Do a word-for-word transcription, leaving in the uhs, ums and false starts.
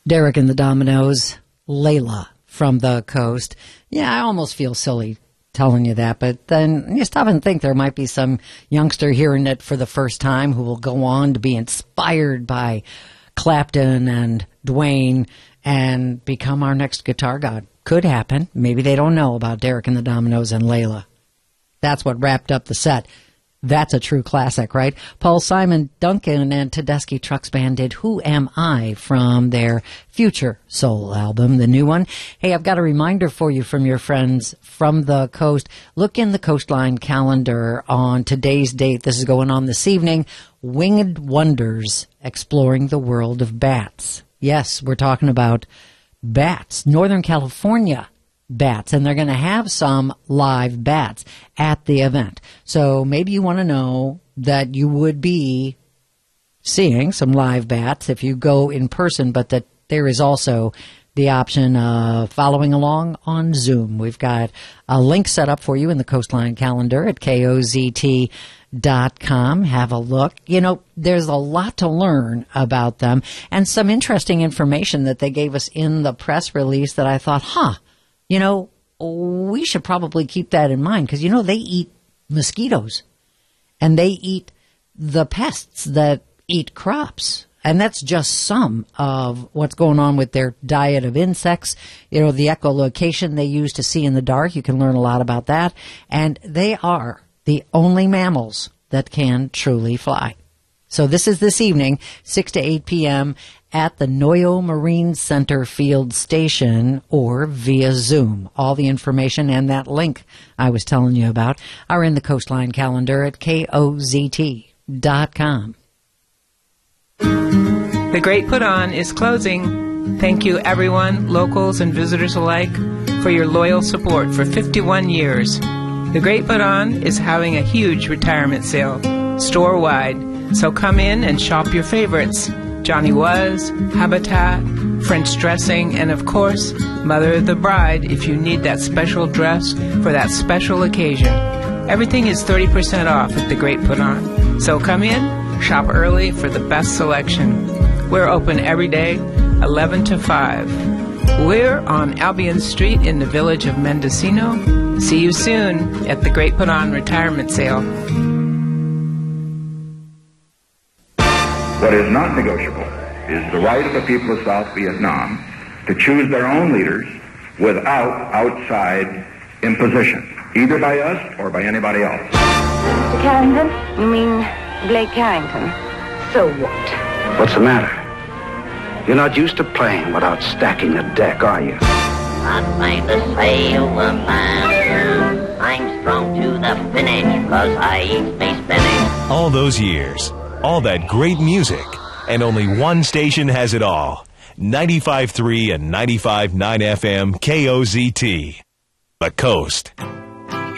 Derek and the Dominoes, Layla from the Coast. Yeah, I almost feel silly telling you that, but then you stop and think there might be some youngster hearing it for the first time who will go on to be inspired by Clapton and Dwayne and become our next guitar god. Could happen. Maybe they don't know about Derek and the Dominoes and Layla. That's what wrapped up the set. That's a true classic, right? Paul Simon, Duncan, and Tedeschi Trucks Band did Who Am I from their Future Soul album, the new one. Hey, I've got a reminder for you from your friends from the coast. Look in the Coastline calendar on today's date. This is going on this evening. Winged Wonders, exploring the world of bats. Yes, we're talking about bats. Northern California bats, and they're going to have some live bats at the event. So maybe you want to know that you would be seeing some live bats if you go in person, but that there is also the option of following along on Zoom. We've got a link set up for you in the Coastline calendar at K O Z T dot com. Have a look. You know, there's a lot to learn about them and some interesting information that they gave us in the press release that I thought, huh, you know, we should probably keep that in mind because, you know, they eat mosquitoes and they eat the pests that eat crops. And that's just some of what's going on with their diet of insects. You know, the echolocation they use to see in the dark. You can learn a lot about that. And they are the only mammals that can truly fly. So this is this evening, six to eight p.m. at the Noyo Marine Center Field Station or via Zoom. All the information and that link I was telling you about are in the Coastline calendar at K O Z T dot com. The Great Put On is closing. Thank you, everyone, locals and visitors alike, for your loyal support for fifty-one years. The Great Put On is having a huge retirement sale, store-wide. So come in and shop your favorites. Johnny Was, Habitat, French dressing, and of course, Mother of the Bride if you need that special dress for that special occasion. Everything is thirty percent off at The Great Put On. So come in, shop early for the best selection. We're open every day, eleven to five. We're on Albion Street in the village of Mendocino. See you soon at The Great Put On Retirement Sale. What is not negotiable is the right of the people of South Vietnam to choose their own leaders without outside imposition, either by us or by anybody else. Mister Carrington? You mean Blake Carrington? So what? What's the matter? You're not used to playing without stacking the deck, are you? Not made to say a man. I'm strong to the finish, cause I eat me spinach. All those years, all that great music, and only one station has it all. ninety-five point three and ninety-five point nine F M K O Z T. The Coast.